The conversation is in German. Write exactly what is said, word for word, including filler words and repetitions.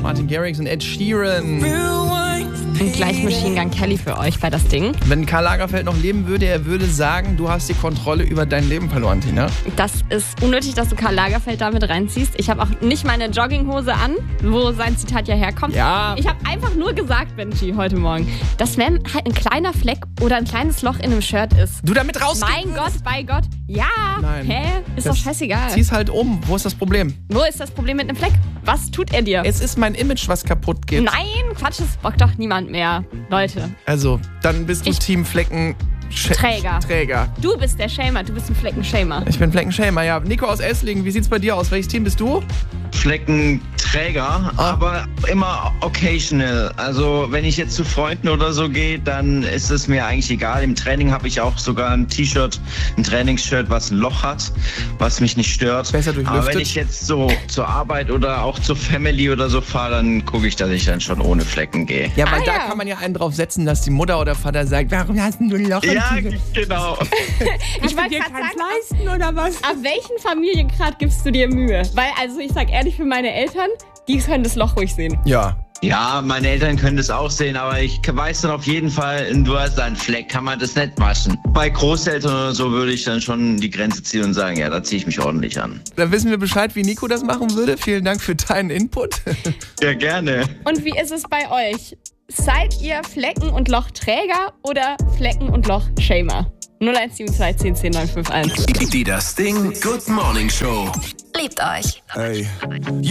Martin Garrix und Ed Sheeran. Und gleich Machine Gun Kelly für euch bei das Ding. Wenn Karl Lagerfeld noch leben würde, er würde sagen, du hast die Kontrolle über dein Leben verloren, Tina. Das ist unnötig, dass du Karl Lagerfeld damit reinziehst. Ich habe auch nicht meine Jogginghose an, wo sein Zitat ja herkommt. Ja. Ich habe einfach nur gesagt, Benji, heute Morgen, dass wenn halt ein kleiner Fleck oder ein kleines Loch in einem Shirt ist. Du damit rausgehst. Mein Gott, bei Gott. Ja. Nein. Hä? Ist Das doch scheißegal. Zieh's halt um. Wo ist das Problem? Wo ist das Problem mit einem Fleck? Was tut er dir? Es ist mein Image, was kaputt geht. Nein, Quatsch, das bockt doch niemand mehr. Leute. Also, dann bist du Ich- Team Flecken... Sch- Träger. Träger. Du bist der Shamer, du bist ein Fleckenshamer. Ich bin Fleckenshamer, ja. Nico aus Esslingen, wie sieht's bei dir aus? Welches Team bist du? Fleckenträger, Ah. aber immer occasional. Also wenn ich jetzt zu Freunden oder so gehe, dann ist es mir eigentlich egal. Im Training habe ich auch sogar ein T-Shirt, ein Trainingsshirt, was ein Loch hat, was mich nicht stört. Besser durchlüftet. Aber wenn ich jetzt so zur Arbeit oder auch zur Family oder so fahre, dann gucke ich, dass ich dann schon ohne Flecken gehe. Ja, weil Ah, da ja. kann man ja einen drauf setzen, dass die Mutter oder Vater sagt, warum hast du ein Loch im Ja, T-Shirt? genau. Ich wollte gerade sagen, leisten oder was? ab welchen Familiengrad gibst du dir Mühe? Weil, also ich sag ehrlich, für meine Eltern, die können das Loch ruhig sehen. Ja. Ja, meine Eltern können das auch sehen, aber ich weiß dann auf jeden Fall, du hast einen Fleck, kann man das nicht waschen. Bei Großeltern oder so würde ich dann schon die Grenze ziehen und sagen, ja, da ziehe ich mich ordentlich an. Dann wissen wir Bescheid, wie Nico das machen würde. Vielen Dank für deinen Input. Ja, gerne. Und wie ist es bei euch? Seid ihr Flecken- und Lochträger oder Flecken- und Lochshamer? null eins sieben zwei zehn zehn neun fünf eins. Die Das Ding Good Morning Show. Liebt euch. Ey.